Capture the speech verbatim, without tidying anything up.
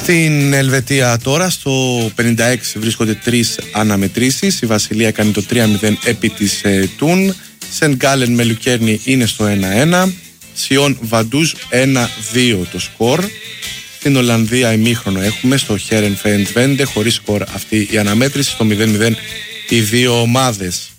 Στην Ελβετία τώρα στο πενήντα έξι βρίσκονται τρεις αναμετρήσεις. Η Βασιλεία κάνει το τρία μηδέν επί της ε, Τούν. Σεντ Γκάλεν με Λουκέρνη είναι στο ένα ένα. Σιόν Βαντούζ ένα δύο το σκορ. Στην Ολλανδία ημίχρονο έχουμε στο Χέρενφεντβέντε χωρίς σκορ αυτή η αναμέτρηση. Στο μηδέν μηδέν οι δύο ομάδες.